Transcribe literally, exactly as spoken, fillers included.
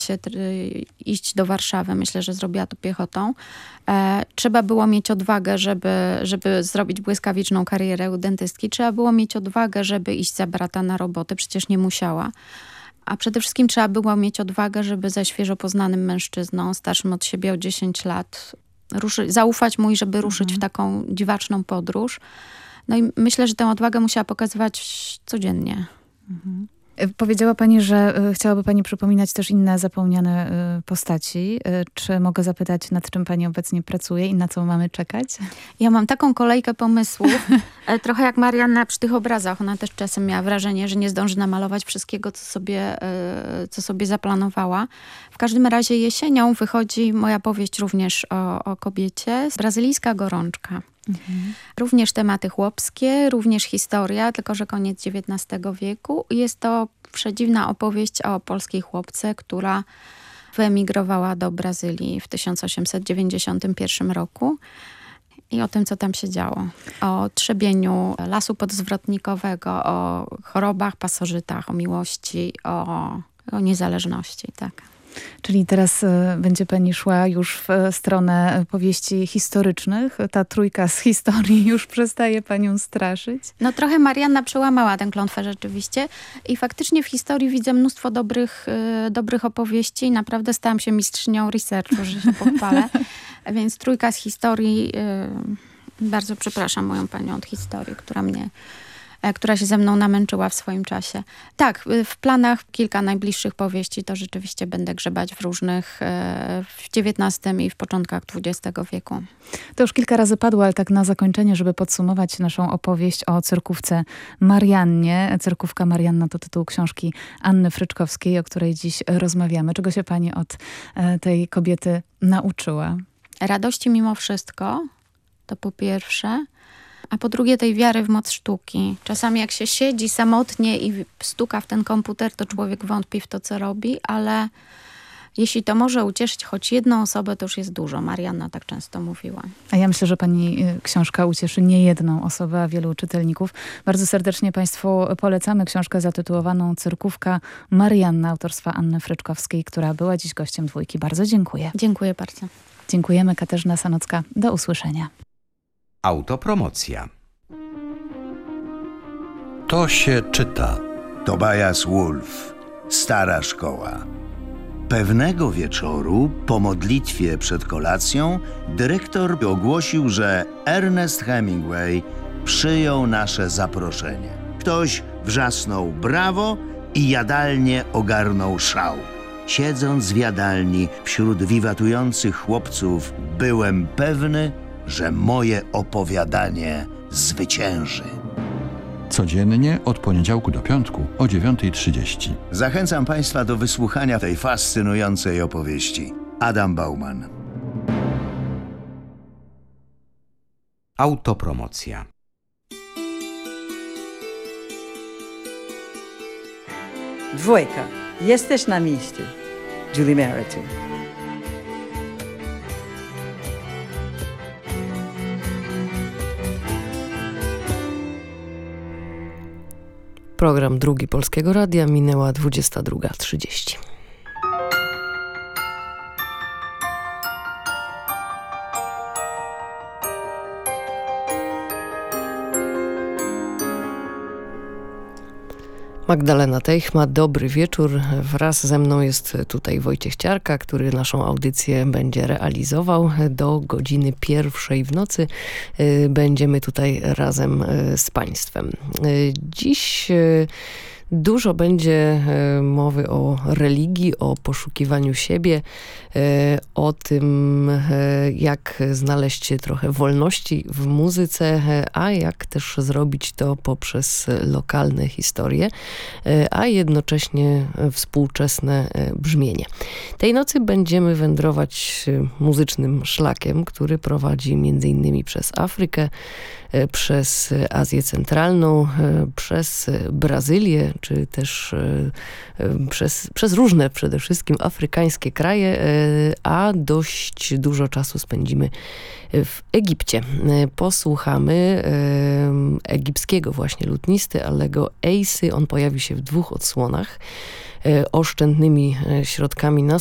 się iść do Warszawy. Myślę, że zrobiła to piechotą. E, trzeba było mieć odwagę, żeby, żeby zrobić błyskawiczną karierę u dentystki. Trzeba było mieć odwagę, żeby iść za brata na robotę. Przecież nie musiała. A przede wszystkim trzeba było mieć odwagę, żeby ze świeżo poznanym mężczyzną, starszym od siebie o dziesięć lat, ruszy, zaufać mu i żeby mhm. ruszyć w taką dziwaczną podróż. No i myślę, że tę odwagę musiała pokazywać codziennie. Mhm. Powiedziała pani, że chciałaby pani przypominać też inne zapomniane postaci. Czy mogę zapytać, nad czym pani obecnie pracuje i na co mamy czekać? Ja mam taką kolejkę pomysłów, trochę jak Marianna przy tych obrazach. Ona też czasem miała wrażenie, że nie zdąży namalować wszystkiego, co sobie, co sobie zaplanowała. W każdym razie jesienią wychodzi moja powieść również o, o kobiecie. Brazylijska gorączka. Mhm. Również tematy chłopskie, również historia, tylko że koniec dziewiętnastego wieku. Jest to przedziwna opowieść o polskiej chłopce, która wyemigrowała do Brazylii w tysiąc osiemset dziewięćdziesiątym pierwszym roku i o tym, co tam się działo. O trzebieniu lasu podzwrotnikowego, o chorobach, pasożytach, o miłości, o, o niezależności, tak. Czyli teraz y, będzie pani szła już w y, stronę powieści historycznych. Ta trójka z historii już przestaje panią straszyć? No trochę Marianna przełamała tę klątwę rzeczywiście i faktycznie w historii widzę mnóstwo dobrych, y, dobrych opowieści i naprawdę stałam się mistrzynią researchu, że się pochwalę. Więc trójka z historii, y, bardzo przepraszam moją panią od historii, która mnie która się ze mną namęczyła w swoim czasie. Tak, w planach kilka najbliższych powieści to rzeczywiście będę grzebać w różnych, w dziewiętnastym i w początkach dwudziestego wieku. To już kilka razy padło, ale tak na zakończenie, żeby podsumować naszą opowieść o cyrkówce Mariannie. Cyrkówka Marianna to tytuł książki Anny Fryczkowskiej, o której dziś rozmawiamy. Czego się pani od tej kobiety nauczyła? Radości mimo wszystko, to po pierwsze. A po drugie tej wiary w moc sztuki. Czasami jak się siedzi samotnie i stuka w ten komputer, to człowiek wątpi w to, co robi, ale jeśli to może ucieszyć choć jedną osobę, to już jest dużo. Marianna tak często mówiła. A ja myślę, że pani książka ucieszy nie jedną osobę, a wielu czytelników. Bardzo serdecznie państwu polecamy książkę zatytułowaną Cyrkówka Marianna autorstwa Anny Fryczkowskiej, która była dziś gościem Dwójki. Bardzo dziękuję. Dziękuję bardzo. Dziękujemy. Katarzyna Sanocka. Do usłyszenia. Autopromocja. To się czyta. Tobias Wolff, Stara Szkoła. Pewnego wieczoru, po modlitwie przed kolacją, dyrektor ogłosił, że Ernest Hemingway przyjął nasze zaproszenie. Ktoś wrzasnął brawo i jadalnie ogarnął szał. Siedząc w jadalni wśród wiwatujących chłopców, byłem pewny, że moje opowiadanie zwycięży. Codziennie od poniedziałku do piątku o dziewiątej trzydzieści. Zachęcam państwa do wysłuchania tej fascynującej opowieści. Adam Bauman. Autopromocja. Dwójka. Jesteś na miejscu. Julie Meriton. Program drugi Polskiego Radia, minęła dwudziesta druga trzydzieści. Magdalena Teichma, dobry wieczór. Wraz ze mną jest tutaj Wojciech Ciarka, który naszą audycję będzie realizował. Do godziny pierwszej w nocy będziemy tutaj razem z Państwem. Dziś dużo będzie mowy o religii, o poszukiwaniu siebie, o tym, jak znaleźć trochę wolności w muzyce, a jak też zrobić to poprzez lokalne historie, a jednocześnie współczesne brzmienie. Tej nocy będziemy wędrować muzycznym szlakiem, który prowadzi między innymi przez Afrykę, przez Azję Centralną, przez Brazylię, czy też przez, przez różne przede wszystkim afrykańskie kraje, a dość dużo czasu spędzimy w Egipcie. Posłuchamy egipskiego właśnie lutnisty Allego Eysy. On pojawi się w dwóch odsłonach. Oszczędnymi środkami na